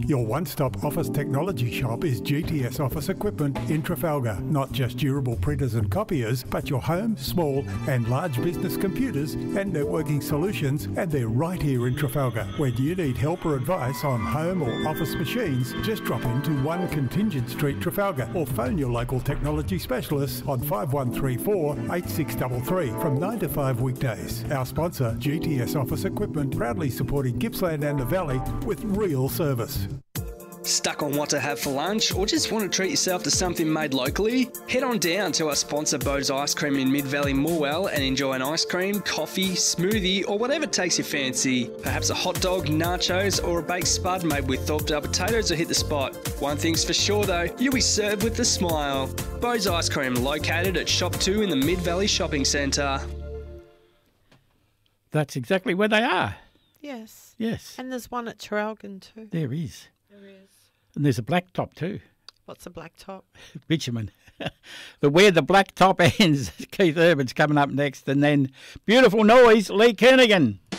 Your one-stop office technology shop is GTS Office Equipment in Trafalgar. Not just durable printers and copiers, but your home, small and large business computers and networking solutions, and they're right here in Trafalgar. When you need help or advice on home or office machines, just drop into 1 Contingent Street, Trafalgar, or phone your local technology specialists on 5134 8633 from 9 to 5 weekdays. Our sponsor, GTS Office Equipment, proudly supporting Gippsland and the Valley with real service. Stuck on what to have for lunch, or just want to treat yourself to something made locally? Head on down to our sponsor Bo's Ice Cream in Mid-Valley Morwell and enjoy an ice cream, coffee, smoothie or whatever takes your fancy. Perhaps a hot dog, nachos or a baked spud made with Thorpe Dale potatoes will hit the spot. One thing's for sure though, you'll be served with a smile. Bo's Ice Cream, located at Shop 2 in the Mid-Valley Shopping Centre. That's exactly where they are. Yes. Yes. And there's one at Traralgon too. There is. There is. And there's a black top too. What's a black top? Bitumen. Where the black top ends, Keith Urban's coming up next. And then Beautiful Noise, Lee Kernaghan.